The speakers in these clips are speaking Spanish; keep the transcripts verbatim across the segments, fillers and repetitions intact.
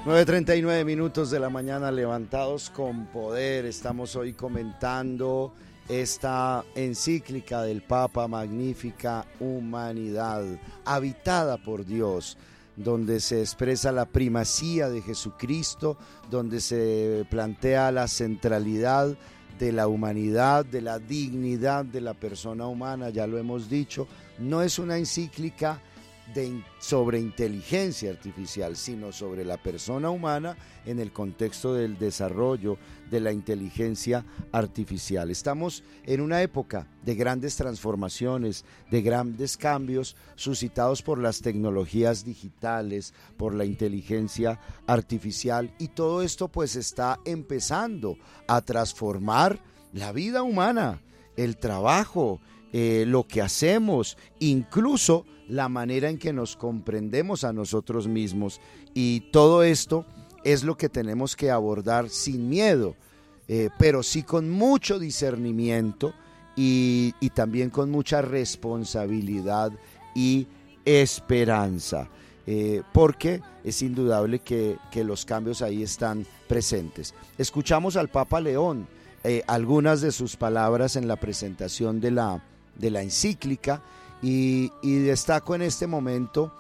nueve treinta y nueve minutos de la mañana, levantados con poder. Estamos hoy comentando esta encíclica del Papa, Magnífica Humanidad, habitada por Dios, donde se expresa la primacía de Jesucristo, donde se plantea la centralidad de la humanidad, de la dignidad de la persona humana. Ya lo hemos dicho, no es una encíclica de, sobre inteligencia artificial, sino sobre la persona humana en el contexto del desarrollo de la inteligencia artificial. Estamos en una época de grandes transformaciones, de grandes cambios suscitados por las tecnologías digitales, por la inteligencia artificial, y todo esto pues está empezando a transformar la vida humana, el trabajo, eh, lo que hacemos, incluso la manera en que nos comprendemos a nosotros mismos, y todo esto es lo que tenemos que abordar sin miedo, eh, pero sí con mucho discernimiento y, y también con mucha responsabilidad y esperanza, eh, porque es indudable que, que los cambios ahí están presentes. Escuchamos al Papa León, eh, algunas de sus palabras en la presentación de la, de la encíclica, y, y destaco en este momento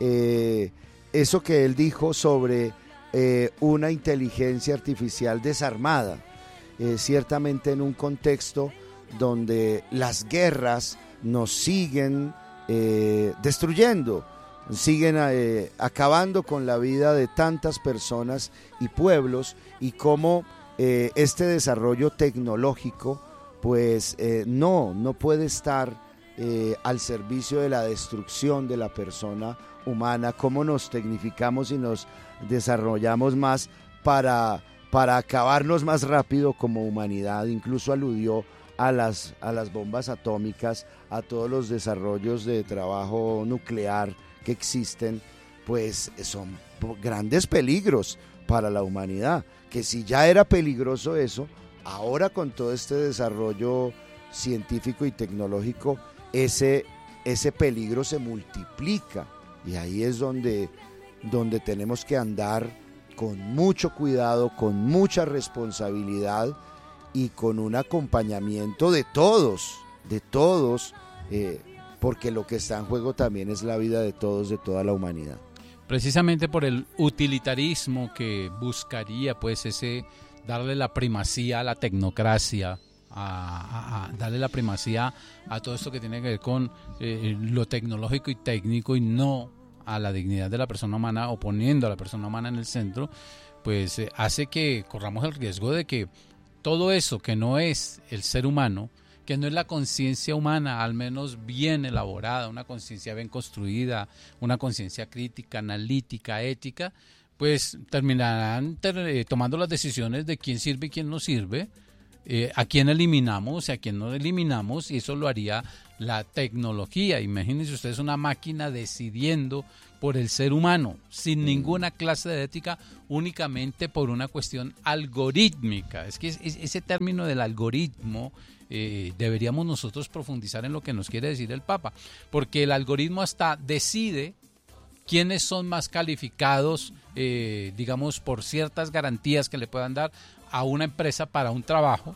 eh, eso que él dijo sobre eh, una inteligencia artificial desarmada, eh, ciertamente en un contexto donde las guerras nos siguen eh, destruyendo, siguen eh, acabando con la vida de tantas personas y pueblos, y cómo eh, este desarrollo tecnológico pues eh, no, no puede estar Eh, al servicio de la destrucción de la persona humana, cómo nos tecnificamos y nos desarrollamos más para, para acabarnos más rápido como humanidad. Incluso aludió a las, a las bombas atómicas, a todos los desarrollos de trabajo nuclear que existen, pues son grandes peligros para la humanidad, que si ya era peligroso eso, ahora con todo este desarrollo científico y tecnológico, ese, ese peligro se multiplica, y ahí es donde, donde tenemos que andar con mucho cuidado, con mucha responsabilidad y con un acompañamiento de todos, de todos, eh, porque lo que está en juego también es la vida de todos, de toda la humanidad. Precisamente por el utilitarismo que buscaría pues ese darle la primacía a la tecnocracia, A, a, a darle la primacía a todo esto que tiene que ver con eh, lo tecnológico y técnico, y no a la dignidad de la persona humana, o poniendo a la persona humana en el centro, pues eh, hace que corramos el riesgo de que todo eso que no es el ser humano, que no es la conciencia humana, al menos bien elaborada, una conciencia bien construida, una conciencia crítica, analítica, ética, pues terminarán ter, eh, tomando las decisiones de quién sirve y quién no sirve, Eh, a quién eliminamos y a quién no eliminamos, y eso lo haría la tecnología. Imagínense ustedes una máquina decidiendo por el ser humano, sin ninguna clase de ética, únicamente por una cuestión algorítmica. Es que es, es, ese término del algoritmo eh, deberíamos nosotros profundizar en lo que nos quiere decir el Papa, porque el algoritmo hasta decide quiénes son más calificados, eh, digamos, por ciertas garantías que le puedan dar a una empresa para un trabajo,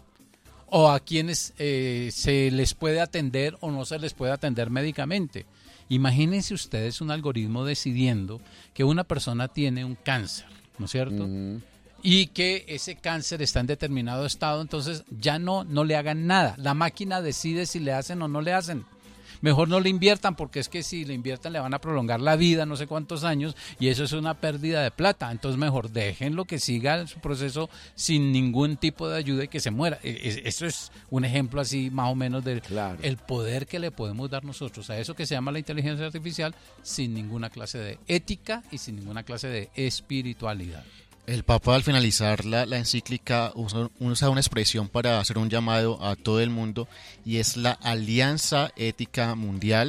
o a quienes eh, se les puede atender o no se les puede atender médicamente. Imagínense ustedes un algoritmo decidiendo que una persona tiene un cáncer, ¿no es cierto? Uh-huh. Y que ese cáncer está en determinado estado, entonces ya no, no le hagan nada. La máquina decide si le hacen o no le hacen. Mejor no le inviertan, porque es que si le inviertan le van a prolongar la vida no sé cuántos años, y eso es una pérdida de plata. Entonces mejor déjenlo que siga su proceso sin ningún tipo de ayuda y que se muera. Eso es un ejemplo así más o menos del claro. el poder que le podemos dar nosotros a eso que se llama la inteligencia artificial, sin ninguna clase de ética y sin ninguna clase de espiritualidad. El Papa, al finalizar la, la encíclica, usa, usa una expresión para hacer un llamado a todo el mundo, y es la Alianza Ética Mundial,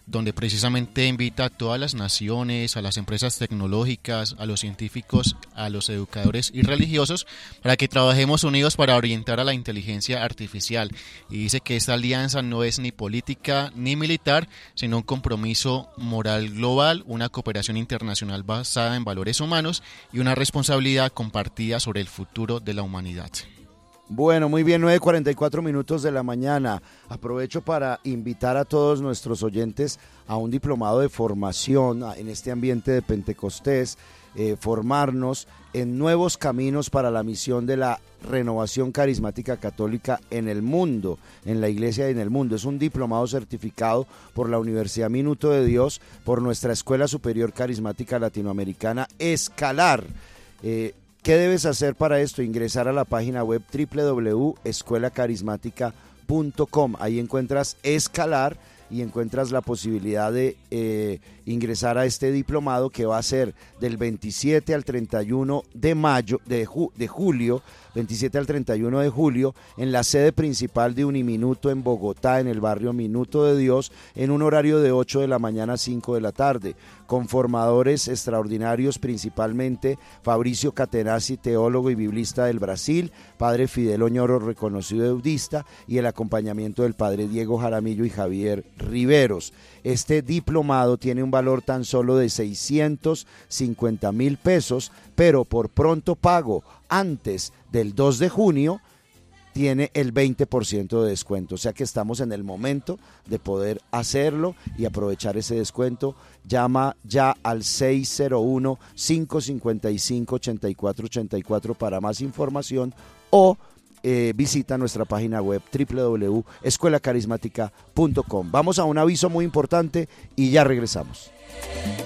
donde precisamente invita a todas las naciones, a las empresas tecnológicas, a los científicos, a los educadores y religiosos, para que trabajemos unidos para orientar a la inteligencia artificial. Y dice que esta alianza no es ni política ni militar, sino un compromiso moral global, una cooperación internacional basada en valores humanos y una responsabilidad compartida sobre el futuro de la humanidad. Bueno, muy bien, nueve cuarenta y cuatro minutos de la mañana. Aprovecho para invitar a todos nuestros oyentes a un diplomado de formación en este ambiente de Pentecostés, eh, formarnos en nuevos caminos para la misión de la renovación carismática católica en el mundo, en la iglesia y en el mundo. Es un diplomado certificado por la Universidad Minuto de Dios, por nuestra Escuela Superior Carismática Latinoamericana, Escalar. Eh, ¿Qué debes hacer para esto? Ingresar a la página web doble u doble u doble u punto escuela carismática punto com. Ahí encuentras Escalar y encuentras la posibilidad de eh, ingresar a este diplomado que va a ser del veintisiete al treinta y uno de mayo, de, ju, de julio, veintisiete al treinta y uno de julio, en la sede principal de Uniminuto en Bogotá, en el barrio Minuto de Dios, en un horario de ocho de la mañana a cinco de la tarde, con formadores extraordinarios, principalmente Fabricio Catenazzi, teólogo y biblista del Brasil, padre Fidel Oñoro, reconocido eudista, y el acompañamiento del padre Diego Jaramillo y Javier Riveros. Este diplomado tiene un valor tan solo de seiscientos cincuenta mil pesos, pero por pronto pago antes del dos de junio tiene el veinte por ciento de descuento, o sea que estamos en el momento de poder hacerlo y aprovechar ese descuento. Llama ya al seis cero uno, cinco cinco cinco, ocho cuatro ocho cuatro para más información o Eh, visita nuestra página web doble u doble u doble u punto escuela carismática punto com. Vamos a un aviso muy importante y ya regresamos.